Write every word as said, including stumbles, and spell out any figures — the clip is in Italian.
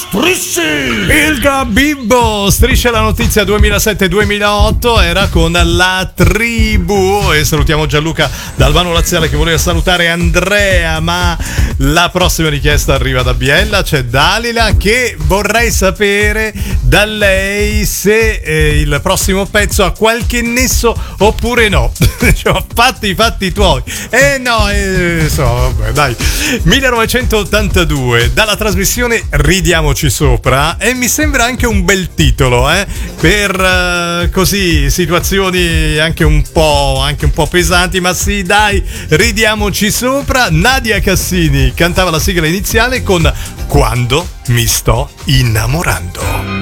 Strisci! Il Gabibbo striscia la notizia duemilasette duemilaotto era con la tribù. E salutiamo Gianluca Dalvano Laziale che voleva salutare Andrea, ma la prossima richiesta arriva da Biella. C'è Dalila che vorrei sapere da lei se eh, il prossimo pezzo ha qualche nesso oppure no. Cioè, fatti i fatti tuoi. Eh no, eh, so, vabbè, dai. millenovecentottantadue, dalla trasmissione Ridiamoci sopra, e mi sembra anche un bel titolo, eh, per uh, così situazioni anche un po' anche un po' pesanti, ma sì, dai, ridiamoci sopra. Nadia Cassini cantava la sigla iniziale con Quando mi sto innamorando.